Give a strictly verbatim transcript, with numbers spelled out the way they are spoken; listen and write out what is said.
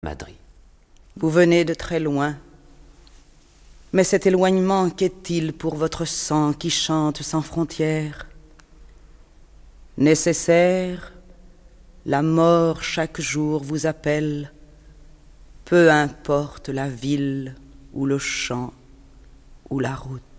Madrid. Vous venez de très loin, mais cet éloignement qu'est-il pour votre sang qui chante sans frontières? Nécessaire, la mort chaque jour vous appelle, peu importe la ville ou le champ ou la route.